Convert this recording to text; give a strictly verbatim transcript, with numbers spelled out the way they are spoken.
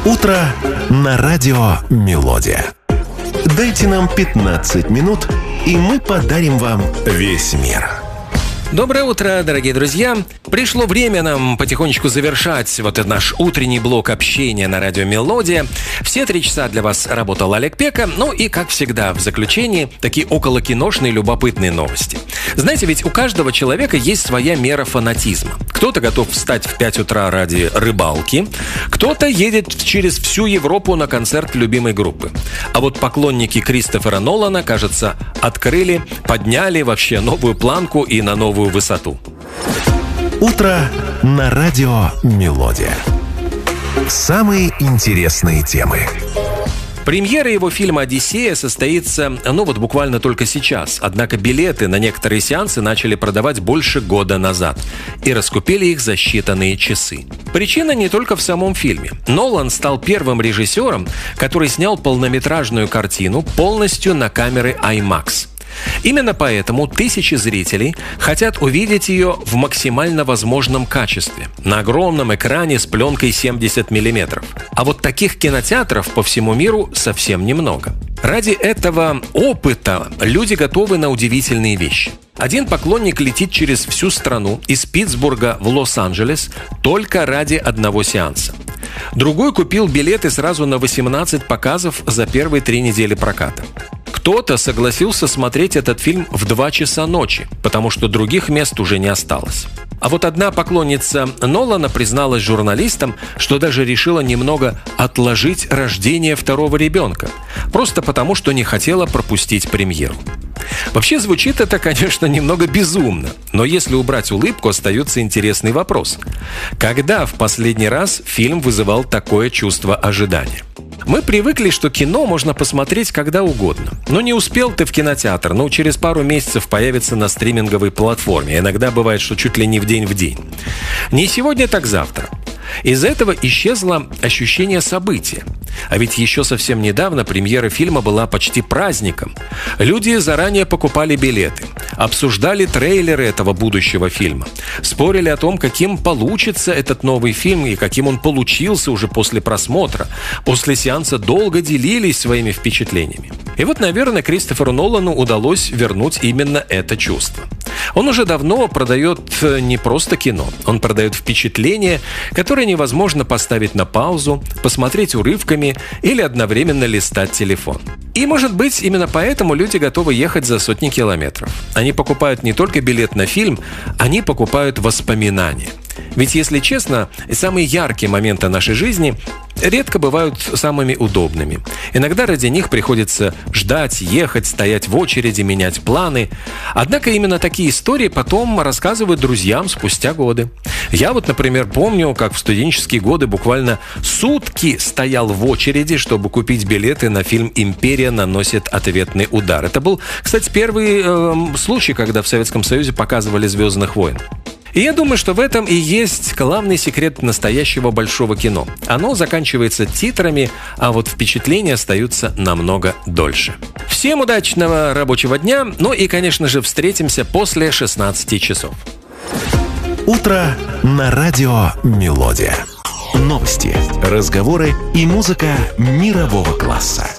Утро на радио «Мелодия». Дайте нам пятнадцать минут, и мы подарим вам весь мир. Доброе утро, дорогие друзья! Пришло время нам потихонечку завершать вот этот наш утренний блок общения на радио «Мелодия». Все три часа для вас работал Олег Пека. Ну и, как всегда, в заключении такие околокиношные любопытные новости. Знаете, ведь у каждого человека есть своя мера фанатизма. Кто-то готов встать в пять утра ради рыбалки, кто-то едет через всю Европу на концерт любимой группы. А вот поклонники Кристофера Нолана, кажется, открыли, подняли вообще новую планку и на новую высоту. Утро на радио «Мелодия». Самые интересные темы. Премьера его фильма «Одиссея» состоится, ну вот буквально только сейчас. Однако билеты на некоторые сеансы начали продавать больше года назад. И раскупили их за считанные часы. Причина не только в самом фильме. Нолан стал первым режиссером, который снял полнометражную картину полностью на камеры IMAX. Именно поэтому тысячи зрителей хотят увидеть ее в максимально возможном качестве, на огромном экране с пленкой семьдесят миллиметров. А вот таких кинотеатров по всему миру совсем немного. Ради этого опыта люди готовы на удивительные вещи. Один поклонник летит через всю страну из Питтсбурга в Лос-Анджелес только ради одного сеанса. Другой купил билеты сразу на восемнадцать показов за первые три недели проката. Кто-то согласился смотреть этот фильм в два часа ночи, потому что других мест уже не осталось. А вот одна поклонница Нолана призналась журналистам, что даже решила немного отложить рождение второго ребенка, просто потому, что не хотела пропустить премьеру. Вообще звучит это, конечно, немного безумно, но если убрать улыбку, остается интересный вопрос. Когда в последний раз фильм вызывал такое чувство ожидания? Мы привыкли, что кино можно посмотреть когда угодно. Но не успел ты в кинотеатр, но через пару месяцев появится на стриминговой платформе. Иногда бывает, что чуть ли не в день в день. Не сегодня, так завтра. Из-за этого исчезло ощущение события. А ведь еще совсем недавно премьера фильма была почти праздником. Люди заранее покупали билеты, обсуждали трейлеры этого будущего фильма, спорили о том, каким получится этот новый фильм и каким он получился уже после просмотра. После сеанса долго делились своими впечатлениями. И вот, наверное, Кристоферу Нолану удалось вернуть именно это чувство. Он уже давно продает не просто кино, он продает впечатление, которое невозможно поставить на паузу, посмотреть урывками или одновременно листать телефон. И, может быть, именно поэтому люди готовы ехать за сотни километров. Они покупают не только билет на фильм, они покупают воспоминания. Ведь, если честно, самые яркие моменты нашей жизни редко бывают самыми удобными. Иногда ради них приходится ждать, ехать, стоять в очереди, менять планы. Однако именно такие истории потом рассказывают друзьям спустя годы. Я вот, например, помню, как в студенческие годы буквально сутки стоял в очереди, чтобы купить билеты на фильм «Империя наносит ответный удар». Это был, кстати, первый э, случай, когда в Советском Союзе показывали «Звездных войн». И я думаю, что в этом и есть главный секрет настоящего большого кино. Оно заканчивается титрами, а вот впечатления остаются намного дольше. Всем удачного рабочего дня, ну и, конечно же, встретимся после шестнадцати часов. Утро на радио «Мелодия». Новости, разговоры и музыка мирового класса.